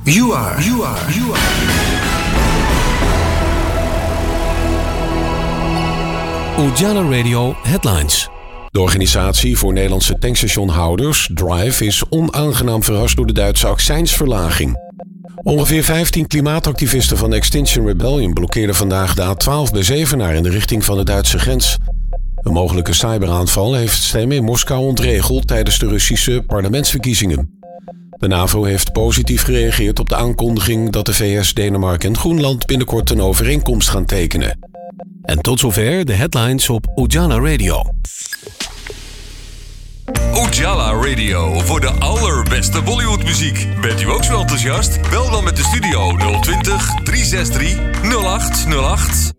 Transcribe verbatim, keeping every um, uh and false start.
You are, you are, you are. Ujala Radio Headlines. De organisatie voor Nederlandse tankstationhouders, Drive, is onaangenaam verrast door de Duitse accijnsverlaging. Ongeveer vijftien klimaatactivisten van Extinction Rebellion blokkeerden vandaag de A twaalf bij Zevenaar in de richting van de Duitse grens. Een mogelijke cyberaanval heeft stemmen in Moskou ontregeld tijdens de Russische parlementsverkiezingen. De NAVO heeft positief gereageerd op de aankondiging dat de V S, Denemarken en Groenland binnenkort een overeenkomst gaan tekenen. En tot zover de headlines op Ujala Radio. Ujala Radio voor de allerbeste Bollywoodmuziek. Bent u ook zo enthousiast? Bel dan met de studio nul twintig, drie zes drie, nul acht nul acht.